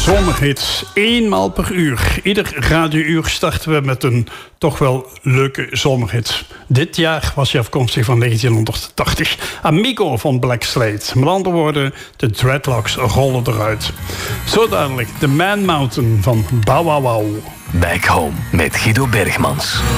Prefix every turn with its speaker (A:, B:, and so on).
A: Zomerhits, eenmaal per uur. Ieder radiouur starten we met een toch wel leuke zomerhit. Dit jaar was hij afkomstig van 1980. Amigo van Black Slate. Met andere woorden, de dreadlocks rollen eruit. Zo dadelijk, The Man Mountain van Bow Wow Wow.
B: Back Home met Guido Bergmans.